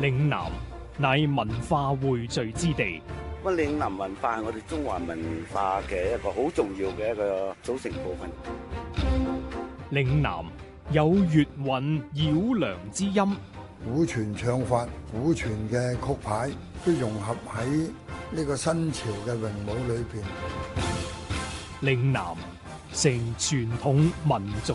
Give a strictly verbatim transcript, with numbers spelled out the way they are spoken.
嶺南乃文化匯聚之地。 咁嶺南文化係我哋中華文化嘅一個好重要嘅一個組成部分。 嶺南有粵韻繞梁之音， 古傳唱法、古傳嘅曲牌都融合喺呢個新潮嘅詠舞裏邊。 嶺南成傳統民族